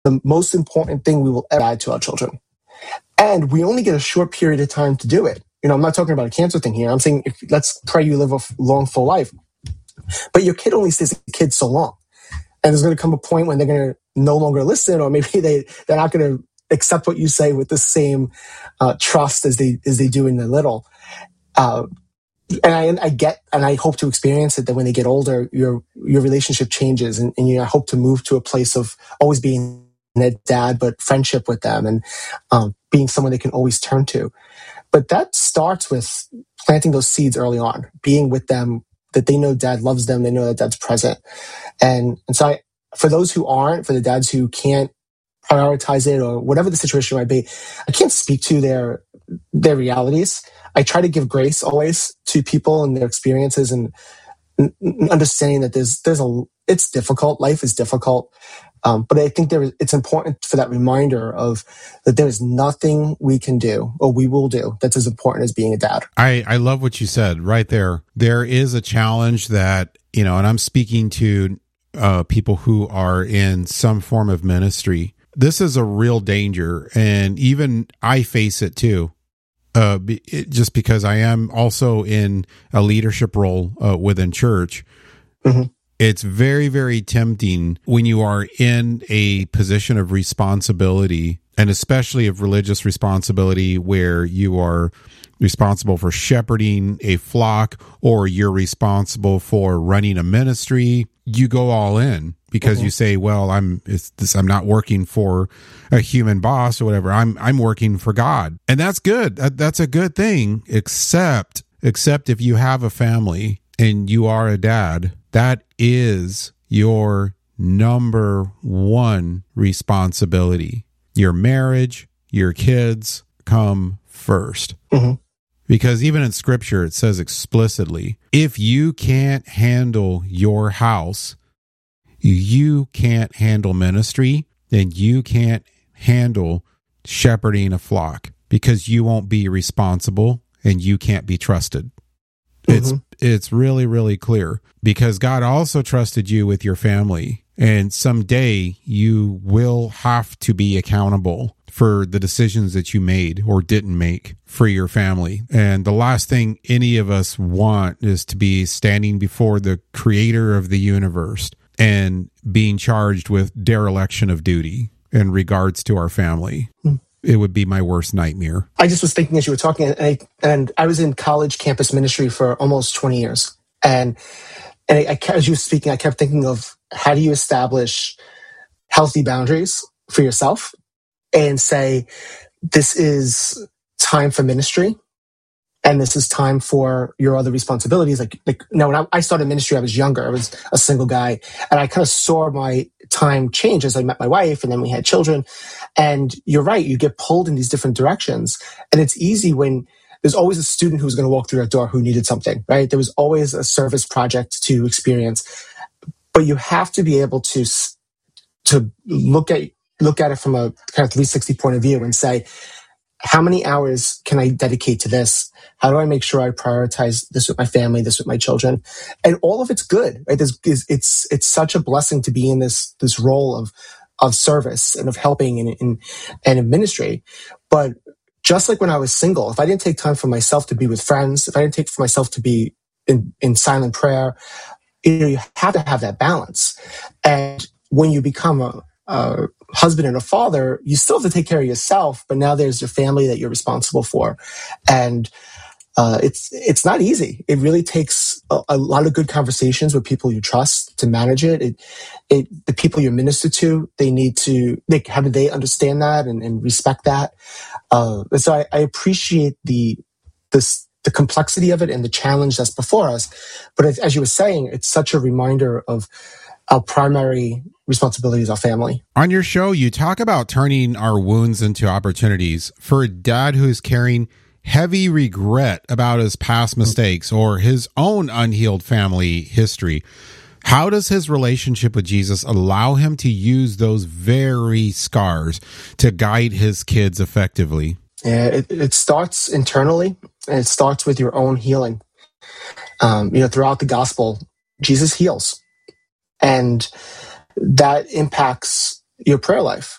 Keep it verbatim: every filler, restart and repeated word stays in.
the most important thing we will ever add to our children. And we only get a short period of time to do it. You know, I'm not talking about a cancer thing here. I'm saying, if, let's pray you live a long, full life. But your kid only stays a kid so long. And there's going to come a point when they're going to no longer listen, or maybe they, they're not going to accept what you say with the same uh, trust as they as they do in the little. Uh, and I, I get, and I hope to experience it, that when they get older, your your relationship changes, and, and you hope to move to a place of always being their dad, but friendship with them, and um, being someone they can always turn to. But that starts with planting those seeds early on, being with them, that they know dad loves them, they know that dad's present. And, and so I, for those who aren't, for the dads who can't prioritize it, or whatever the situation might be, I can't speak to their their realities. I try to give grace always to people and their experiences, and understanding that there's there's a it's difficult. Life is difficult, um, but I think there is, it's important for that reminder of that there is nothing we can do or we will do that's as important as being a dad. I I love what you said right there. There is a challenge that, you know, and I'm speaking to uh, people who are in some form of ministry. This is a real danger, and even I face it too. Uh, it, just because I am also in a leadership role uh, within church, mm-hmm. It's very, very tempting when you are in a position of responsibility, and especially of religious responsibility, where you are responsible for shepherding a flock, or you're responsible for running a ministry. You go all in because mm-hmm. you say, well, I'm it's this, I'm not working for a human boss or whatever. I'm I'm working for God. And that's good. That, that's a good thing, except except if you have a family and you are a dad, that is your number one responsibility. Your marriage, your kids come first. Mm-hmm. Because even in scripture, it says explicitly, if you can't handle your house, you can't handle ministry, then you can't handle shepherding a flock, because you won't be responsible and you can't be trusted. Mm-hmm. It's it's really, really clear, because God also trusted you with your family, and someday you will have to be accountable for the decisions that you made or didn't make for your family. And the last thing any of us want is to be standing before the creator of the universe and being charged with dereliction of duty in regards to our family. Hmm. It would be my worst nightmare. I just was thinking as you were talking, and I, and I was in college campus ministry for almost twenty years. And, and I, I, as you were speaking, I kept thinking of, how do you establish healthy boundaries for yourself and say, this is time for ministry, and this is time for your other responsibilities. Like, like you know, when I, I started ministry, I was younger. I was a single guy, and I kind of saw my time change as I met my wife, and then we had children. And you're right, you get pulled in these different directions. And it's easy when there's always a student who's going to walk through that door who needed something, right? There was always a service project to experience. But you have to be able to, to look at look at it from a kind of three sixty point of view and say, how many hours can I dedicate to this? How do I make sure I prioritize this with my family, this with my children? And all of it's good, right? There's, it's it's such a blessing to be in this this role of of service and of helping and in, and in ministry. But just like when I was single, if I didn't take time for myself to be with friends, if I didn't take for myself to be in, in silent prayer, you know, you have to have that balance. And when you become a, a husband and a father, you still have to take care of yourself, but now there's your family that you're responsible for. And uh, it's it's not easy. It really takes a, a lot of good conversations with people you trust to manage it. It, it the people you minister to, they need to, they have they understand that and, and respect that. Uh, and so I, I appreciate the this the complexity of it and the challenge that's before us. But as, as you were saying, it's such a reminder of our primary responsibility is our family. On your show, you talk about turning our wounds into opportunities. For a dad who's carrying heavy regret about his past mistakes or his own unhealed family history, how does his relationship with Jesus allow him to use those very scars to guide his kids effectively? Yeah, it, it starts internally, and it starts with your own healing. Um, you know, throughout the gospel, Jesus heals. And that impacts your prayer life.